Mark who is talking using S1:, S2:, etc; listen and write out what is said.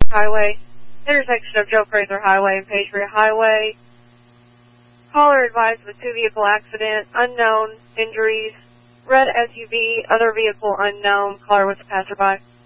S1: Highway, intersection of Joe Fraser Highway and Patriot Highway. Caller advised of a two-vehicle accident, unknown injuries, red SUV, other vehicle unknown. Caller was a passerby.